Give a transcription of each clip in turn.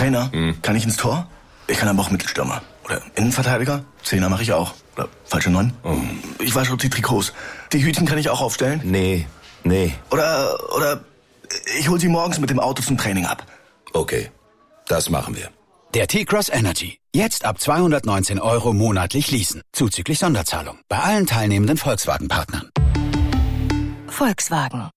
Trainer. Kann ich ins Tor? Ich kann aber auch Mittelstürmer. Oder Innenverteidiger? Zehner mache ich auch. Oder falsche 9? Ich wasche auch die Trikots. Die Hütchen kann ich auch aufstellen? Nee. Oder ich hol sie morgens mit dem Auto zum Training ab. Okay, das machen wir. Der T-Cross Energy. Jetzt ab 219 € monatlich leasen. Zuzüglich Sonderzahlung. Bei allen teilnehmenden Volkswagen-Partnern. Volkswagen.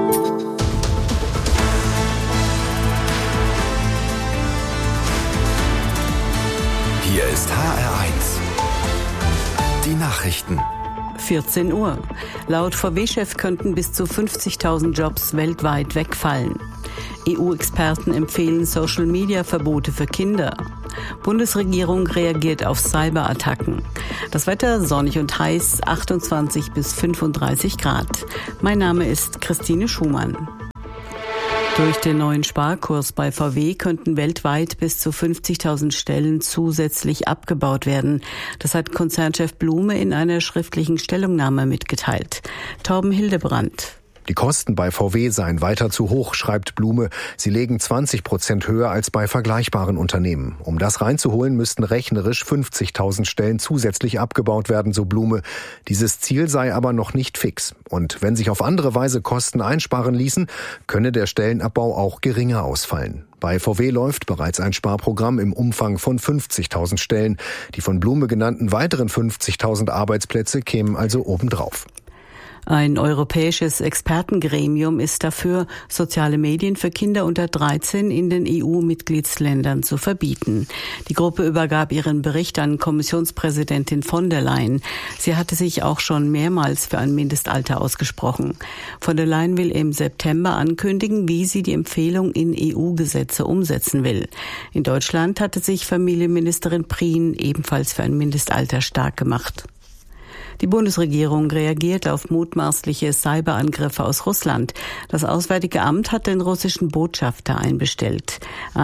Hier ist HR1. Die Nachrichten. 14 Uhr. Laut VW-Chef könnten bis zu 50.000 Jobs weltweit wegfallen. EU-Experten empfehlen Social-Media-Verbote für Kinder. Bundesregierung reagiert auf Cyberattacken. Das Wetter sonnig und heiß, 28 bis 35 Grad. Mein Name ist Christine Schumann. Durch den neuen Sparkurs bei VW könnten weltweit bis zu 50.000 Stellen zusätzlich abgebaut werden. Das hat Konzernchef Blume in einer schriftlichen Stellungnahme mitgeteilt. Torben Hildebrandt. Die Kosten bei VW seien weiter zu hoch, schreibt Blume. Sie legen 20% höher als bei vergleichbaren Unternehmen. Um das reinzuholen, müssten rechnerisch 50.000 Stellen zusätzlich abgebaut werden, so Blume. Dieses Ziel sei aber noch nicht fix. Und wenn sich auf andere Weise Kosten einsparen ließen, könne der Stellenabbau auch geringer ausfallen. Bei VW läuft bereits ein Sparprogramm im Umfang von 50.000 Stellen. Die von Blume genannten weiteren 50.000 Arbeitsplätze kämen also obendrauf. Ein europäisches Expertengremium ist dafür, soziale Medien für Kinder unter 13 in den EU-Mitgliedsländern zu verbieten. Die Gruppe übergab ihren Bericht an Kommissionspräsidentin von der Leyen. Sie hatte sich auch schon mehrmals für ein Mindestalter ausgesprochen. Von der Leyen will im September ankündigen, wie sie die Empfehlung in EU-Gesetze umsetzen will. In Deutschland hatte sich Familienministerin Prien ebenfalls für ein Mindestalter stark gemacht. Die Bundesregierung reagiert auf mutmaßliche Cyberangriffe aus Russland. Das Auswärtige Amt hat den russischen Botschafter einbestellt.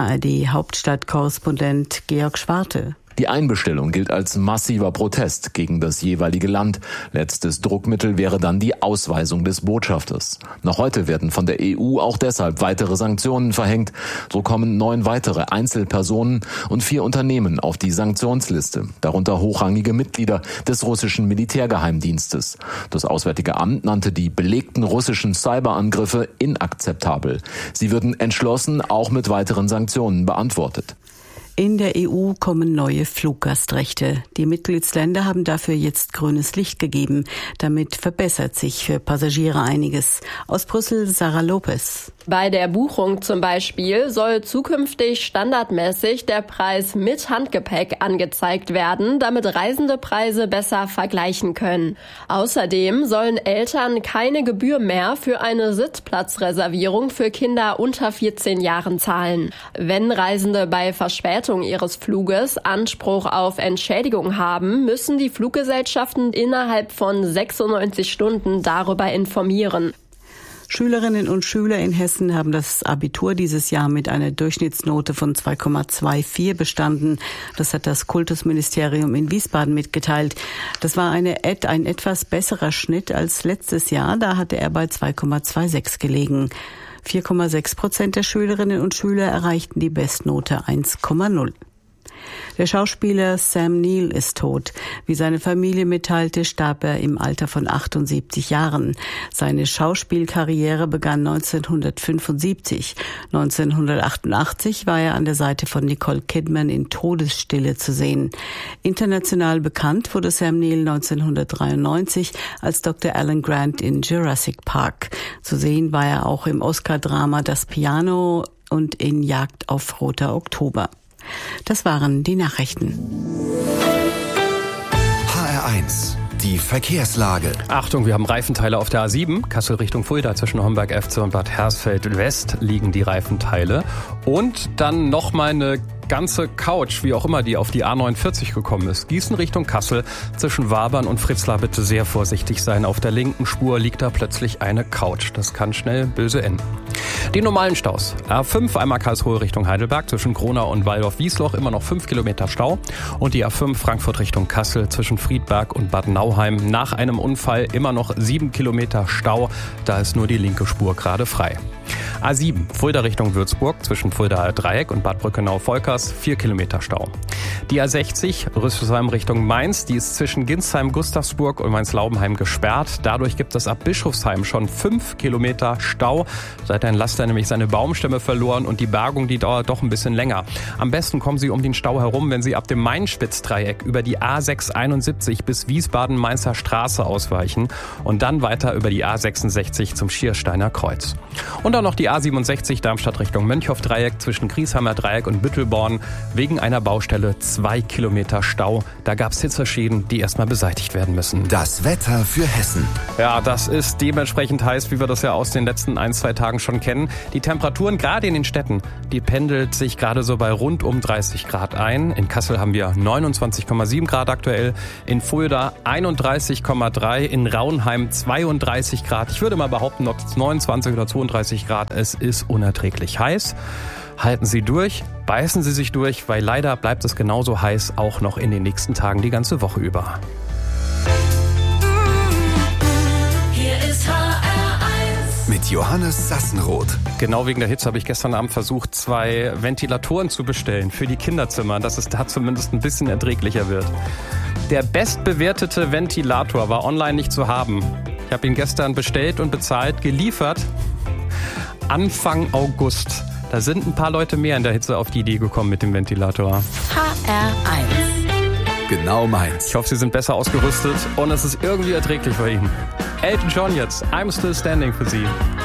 ARD-Hauptstadtkorrespondent Georg Schwarte. Die Einbestellung gilt als massiver Protest gegen das jeweilige Land. Letztes Druckmittel wäre dann die Ausweisung des Botschafters. Noch heute werden von der EU auch deshalb weitere Sanktionen verhängt. So kommen 9 weitere Einzelpersonen und 4 Unternehmen auf die Sanktionsliste, darunter hochrangige Mitglieder des russischen Militärgeheimdienstes. Das Auswärtige Amt nannte die belegten russischen Cyberangriffe inakzeptabel. Sie würden entschlossen auch mit weiteren Sanktionen beantwortet. In der EU kommen neue Fluggastrechte. Die Mitgliedsländer haben dafür jetzt grünes Licht gegeben. Damit verbessert sich für Passagiere einiges. Aus Brüssel Sarah Lopez. Bei der Buchung zum Beispiel soll zukünftig standardmäßig der Preis mit Handgepäck angezeigt werden, damit Reisende Preise besser vergleichen können. Außerdem sollen Eltern keine Gebühr mehr für eine Sitzplatzreservierung für Kinder unter 14 Jahren zahlen. Wenn Reisende bei Verspätung ihres Fluges Anspruch auf Entschädigung haben, müssen die Fluggesellschaften innerhalb von 96 Stunden darüber informieren. Schülerinnen und Schüler in Hessen haben das Abitur dieses Jahr mit einer Durchschnittsnote von 2,24 bestanden. Das hat das Kultusministerium in Wiesbaden mitgeteilt. Das war ein etwas besserer Schnitt als letztes Jahr. Da hatte er bei 2,26 gelegen. 4,6% der Schülerinnen und Schüler erreichten die Bestnote 1,0. Der Schauspieler Sam Neill ist tot. Wie seine Familie mitteilte, starb er im Alter von 78 Jahren. Seine Schauspielkarriere begann 1975. 1988 war er an der Seite von Nicole Kidman in Todesstille zu sehen. International bekannt wurde Sam Neill 1993 als Dr. Alan Grant in Jurassic Park. Zu sehen war er auch im Oscar-Drama Das Piano und in Jagd auf Roter Oktober. Das waren die Nachrichten. HR1, die Verkehrslage. Achtung, wir haben Reifenteile auf der A7, Kassel Richtung Fulda, zwischen Homberg-Efze und Bad Hersfeld West liegen die Reifenteile. Und dann nochmal eine ganze Couch, wie auch immer die auf die A49 gekommen ist. Gießen Richtung Kassel, zwischen Wabern und Fritzlar bitte sehr vorsichtig sein. Auf der linken Spur liegt da plötzlich eine Couch. Das kann schnell böse enden. Die normalen Staus. A5 einmal Karlsruhe Richtung Heidelberg zwischen Gronau und Waldorf-Wiesloch immer noch 5 Kilometer Stau. Und die A5 Frankfurt Richtung Kassel zwischen Friedberg und Bad Nauheim nach einem Unfall immer noch 7 Kilometer Stau. Da ist nur die linke Spur gerade frei. A7 Fulda Richtung Würzburg zwischen Fuldaer Dreieck und Bad Brückenau-Volkers 4 Kilometer Stau. Die A60 Rüsselsheim Richtung Mainz, die ist zwischen Ginsheim, Gustavsburg und Mainz-Laubenheim gesperrt. Dadurch gibt es ab Bischofsheim schon 5 Kilometer Stau. Da hat ein Laster nämlich seine Baumstämme verloren und die Bergung, die dauert doch ein bisschen länger. Am besten kommen Sie um den Stau herum, wenn Sie ab dem Main-Spitz-Dreieck über die A671 bis Wiesbaden-Mainzer Straße ausweichen und dann weiter über die A66 zum Schiersteiner Kreuz. Und dann noch die A67 Darmstadt Richtung Mönchhoff-Dreieck zwischen Griesheimer Dreieck und Büttelborn. Wegen einer Baustelle 2 Kilometer Stau. Da gab es Hitzeschäden, die erstmal beseitigt werden müssen. Das Wetter für Hessen. Ja, das ist dementsprechend heiß, wie wir das ja aus den letzten 1-2 Tagen schon kennen. Die Temperaturen gerade in den Städten, die pendelt sich gerade so bei rund um 30 Grad ein. In Kassel haben wir 29,7 Grad aktuell, in Fulda 31,3, in Raunheim 32 Grad. Ich würde mal behaupten, ob es 29 oder 32 Grad, es ist unerträglich heiß. Halten Sie durch, beißen Sie sich durch, weil leider bleibt es genauso heiß auch noch in den nächsten Tagen die ganze Woche über. Hier ist HR1 mit Johannes Sassenroth. Genau wegen der Hitze habe ich gestern Abend versucht, 2 Ventilatoren zu bestellen für die Kinderzimmer, dass es da zumindest ein bisschen erträglicher wird. Der bestbewertete Ventilator war online nicht zu haben. Ich habe ihn gestern bestellt und bezahlt, geliefert Anfang August. Da sind ein paar Leute mehr in der Hitze auf die Idee gekommen mit dem Ventilator. HR1 Genau meins. Ich hoffe, Sie sind besser ausgerüstet und es ist irgendwie erträglich bei Ihnen. Elton John jetzt, I'm Still Standing für Sie.